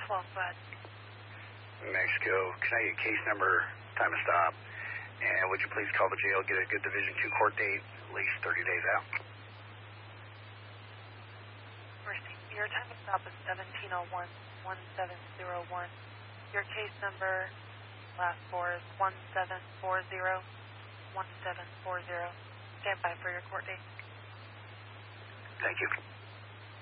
12, bud. Mexico, can I get case number, time of stop, and would you please call the jail, get a good Division 2 court date, at least 30 days out? Mercy, your time of stop is 1701-1701. Your case number, last four is 1740-1740. Stand by for your court date. Thank you.